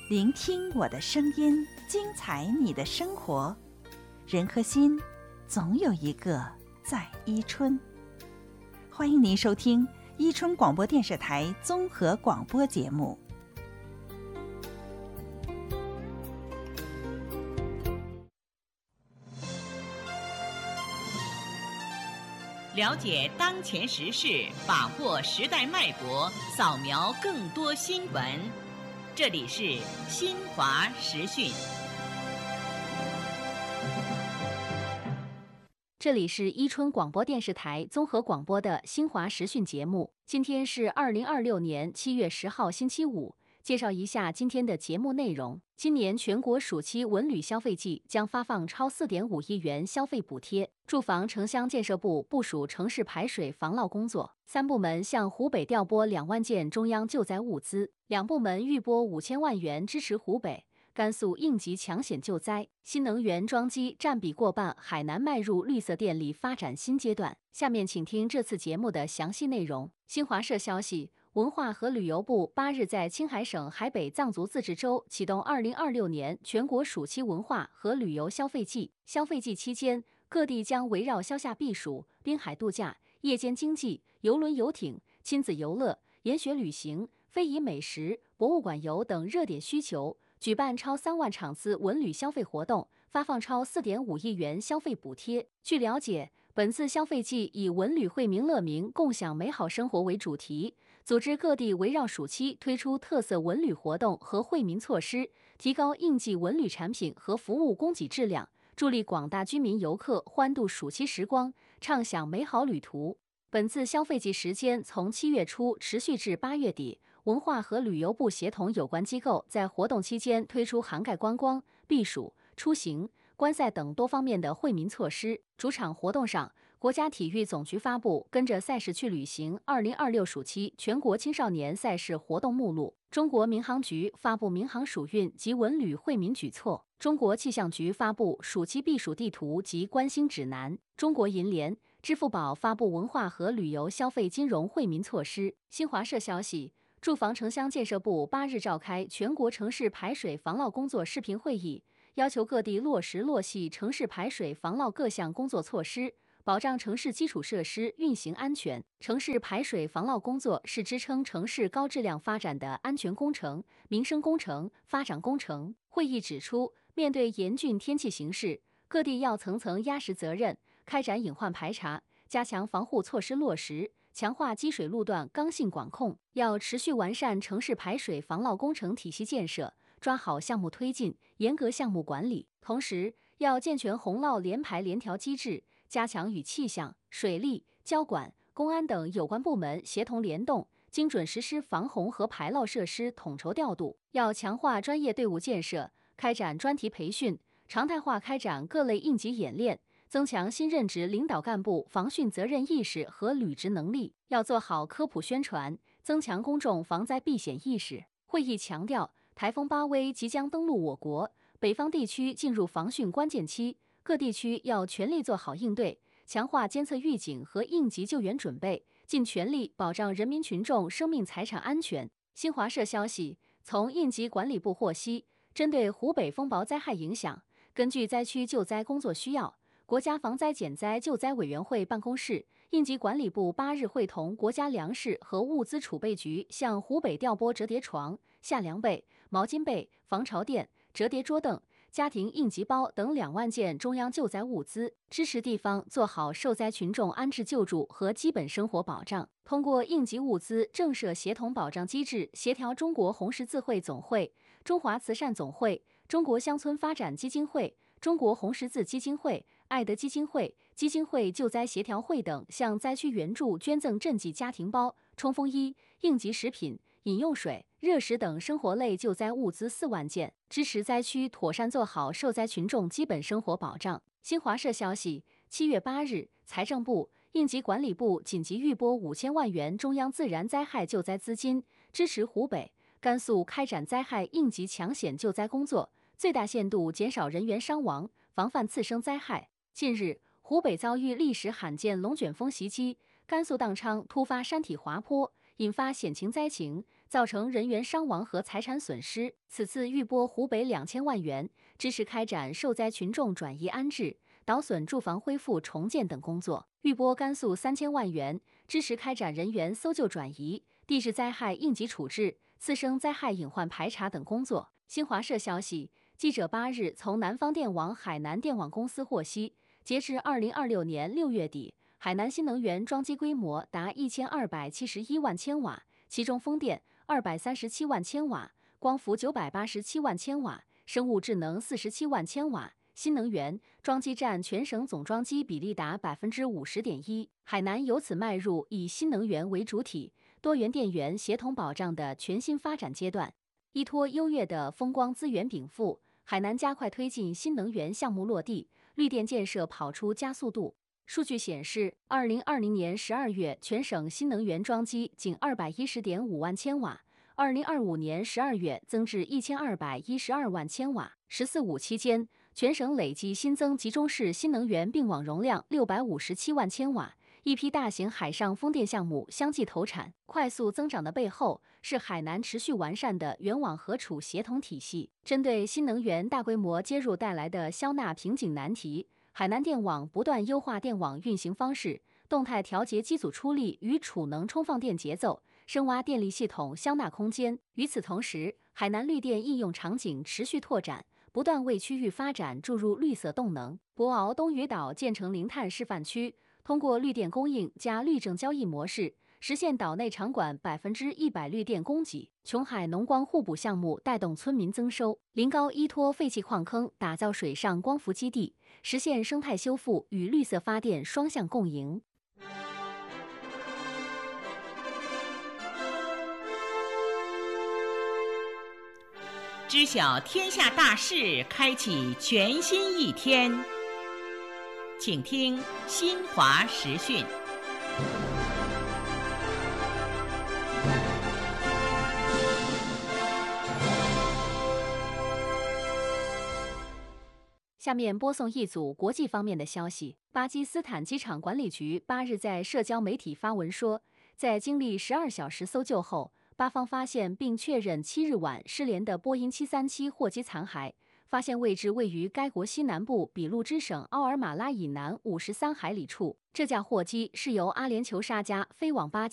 聆听我的声音，精彩你的生活。人和心，总有一个在伊春。欢迎您收听伊春广播电视台综合广播节目。 了解当前时事，把握时代脉搏，扫描更多新闻。这里是新华时讯。 这里是伊春广播电视台综合广播的新华时讯节目。今天是2026年7月10号星期五。介绍一下今天的节目内容。今年全国暑期文旅消费季将发放超4.5亿元消费补贴。住房城乡建设部部署城市排水防涝工作，3部门向湖北调拨2万件中央救灾物资，2部门预拨5000万元支持湖北、甘肃应急抢险救灾。新能源装机占比过半，海南迈入绿色电力发展新阶段。下面请听这次节目的详细内容。新华社消息，文化和旅游部8日在青海省海北藏族自治州启动2026年全国暑期文化和旅游消费季。消费季期间，各地将围绕消夏避暑、滨海度假、夜间经济、邮轮游艇、亲子游乐、研学旅行、非遗美食、博物馆游等热点需求，举办超3万场次文旅消费活动，发放超4.5亿元消费补贴。据了解，本次消费季以文旅惠民乐民、共享美好生活为主题，组织各地围绕暑期推出特色文旅活动和惠民措施，提高应季文旅产品和服务供给质量，助力广大居民游客欢度暑期时光，畅享美好旅途。本次消费季时间从7月初持续至8月底，文化和旅游部协同有关机构在活动期间推出涵盖观光、避暑、出行、观赛等多方面的惠民措施。主场活动上，国家体育总局发布跟着赛事去旅行2026暑期全国青少年赛事活动目录，中国民航局发布民航暑运及文旅惠民举措，中国气象局发布暑期避暑地图及观星指南，中国银联、支付宝发布文化和旅游消费金融惠民措施。新华社消息，住房城乡建设部8日召开全国城市排水防涝工作视频会议，要求各地落实落细城市排水防涝各项工作措施，保障城市基础设施运行安全。城市排水防涝工作是支撑城市高质量发展的安全工程、民生工程、发展工程。会议指出，面对严峻天气形势，各地要层层压实责任，开展隐患排查，加强防护措施落实，强化积水路段刚性管控，要持续完善城市排水防涝工程体系建设，抓好项目推进，严格项目管理。同时，要健全洪涝联排联调机制，加强与气象、水利、交管、公安等有关部门协同联动，精准实施防洪和排涝设施统筹调度。要强化专业队伍建设，开展专题培训，常态化开展各类应急演练，增强新任职领导干部防汛责任意识和履职能力。要做好科普宣传，增强公众防灾避险意识。会议强调，台风巴威即将登陆我国，北方地区进入防汛关键期，各地区要全力做好应对，强化监测预警和应急救援准备，尽全力保障人民群众生命财产安全。新华社消息，从应急管理部获悉，针对湖北风雹灾害影响，根据灾区救灾工作需要，国家防灾减灾救灾委员会办公室、应急管理部8日会同国家粮食和物资储备局向湖北调拨折叠床、夏凉被、毛巾被、防潮垫、折叠桌凳、家庭应急包等2万件中央救灾物资，支持地方做好受灾群众安置救助和基本生活保障。通过应急物资政设协同保障机制，协调中国红十字会总会、中华慈善总会、中国乡村发展基金会、中国红十字基金会、爱德基金会、基金会救灾协调会等向灾区援助捐赠赈济家庭包、冲锋衣、应急食品、饮用水、热食等生活类救灾物资4万件，支持灾区妥善做好受灾群众基本生活保障。新华社消息，7月8日，财政部、应急管理部紧急预拨5000万元中央自然灾害救灾资金，支持湖北、甘肃开展灾害应急抢险救灾工作，最大限度减少人员伤亡，防范次生灾害。近日，湖北遭遇历史罕见龙卷风袭击，甘肃宕昌突发山体滑坡，引发险情灾情， 造成人员伤亡和财产损失。此次预拨湖北2000万元，支持开展受灾群众转移安置、倒损住房恢复重建等工作；预拨甘肃3000万元，支持开展人员搜救转移、地质灾害应急处置、次生灾害隐患排查等工作。新华社消息，记者8日从南方电网海南电网公司获悉，截至2026年6月底，海南新能源装机规模达1271万千瓦，其中风电237万千瓦，光伏987万千瓦，生物智能47万千瓦。新能源装机占全省总装机比例达50.1%。海南由此迈入以新能源为主体、多元电源协同保障的全新发展阶段。依托优越的风光资源禀赋，海南加快推进新能源项目落地，绿电建设跑出加速度。数据显示，2020年12月，全省新能源装机仅210.5万千瓦，2025年12月增至1212万千瓦。“十四五”期间，全省累计新增集中式新能源并网容量657万千瓦，一批大型海上风电项目相继投产。快速增长的背后，是海南持续完善的原网合储协同体系。针对新能源大规模接入带来的消纳瓶颈难题，海南电网不断优化电网运行方式，动态调节机组出力与储能充放电节奏，深挖电力系统消纳空间。与此同时，海南绿电应用场景持续拓展，不断为区域发展注入绿色动能。博鳌东屿岛建成零碳示范区，通过绿电供应加绿证交易模式，实现岛内场馆100%绿电供给。琼海农光互补项目带动村民增收。临高依托废弃矿坑打造水上光伏基地，实现生态修复与绿色发电双向共赢。 知晓天下大事，开启全新一天。请听新华时讯。 下面播送一组国际方面的消息。巴基斯坦机场管理局8日在社交媒体发文说，在经历12小时搜救后，巴方发现并确认7日晚失联的波音737货机残骸，发现位置位于该国西南部俾路支省奥尔马拉以南53海里处。这架货机是由阿联酋沙加飞往巴